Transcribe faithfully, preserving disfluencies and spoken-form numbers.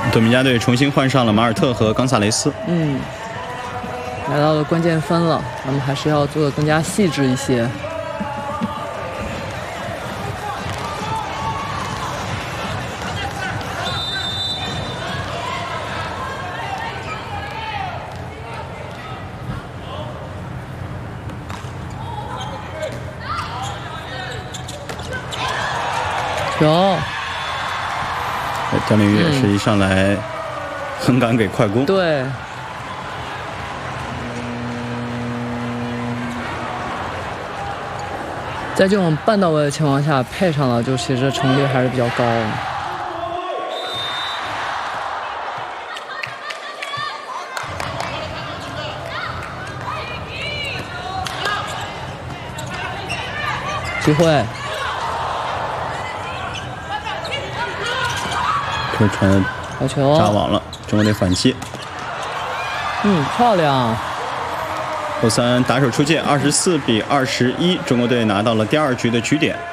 多米加队重新换上了马尔特和冈萨雷斯。 嗯，来到了关键分了，咱们还是要做的更加细致一些。有。 段凌宇也是一上来很敢给快攻， 对，在这种半到位的情况下，配上了，就其实成功率还是比较高。机会。 这传好球扎网了，中国队反击。 嗯，漂亮。 后三打手出界，二十四比二十一，中国队拿到了第二局的局点。